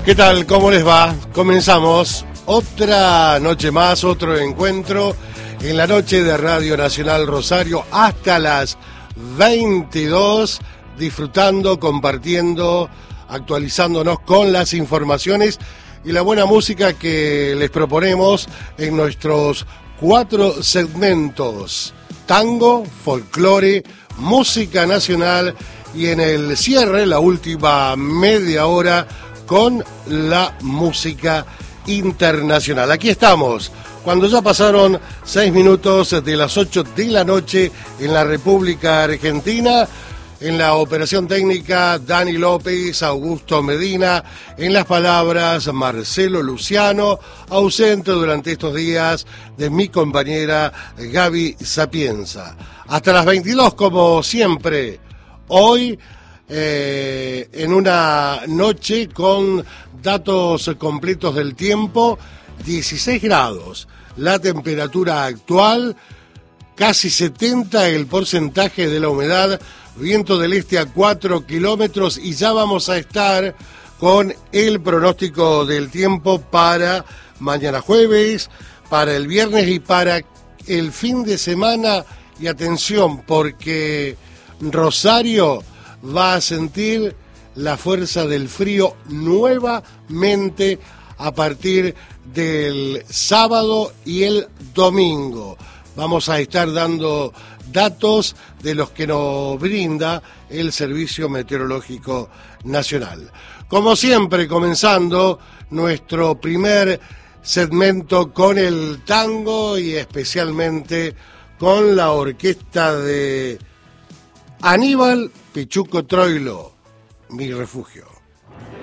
¿Qué tal? ¿Cómo les va? Comenzamos otra noche más, otro encuentro en la noche de Radio Nacional Rosario hasta las 22, disfrutando, compartiendo, actualizándonos con las informaciones y la buena música que les proponemos en nuestros 4 segmentos: tango, folclore, música nacional y en el cierre, la última media hora, con la música internacional. Aquí estamos, cuando ya pasaron 6 minutos de las 8 de la noche en la República Argentina. En la operación técnica, Dani López, Augusto Medina. En las palabras, Marcelo Luciano, ausente durante estos días de mi compañera Gaby Sapienza. Hasta las 22, como siempre. Hoy, en una noche con datos completos del tiempo, 16 grados. La temperatura actual, casi 70 el porcentaje de la humedad. Viento del este a 4 kilómetros y ya vamos a estar con el pronóstico del tiempo para mañana jueves, para el viernes y para el fin de semana. Y atención, porque Rosario va a sentir la fuerza del frío nuevamente a partir del sábado y el domingo. Vamos a estar dando datos de los que nos brinda el Servicio Meteorológico Nacional. Como siempre, comenzando nuestro primer segmento con el tango y especialmente con la orquesta de Aníbal Pichuco Troilo, Mi Refugio.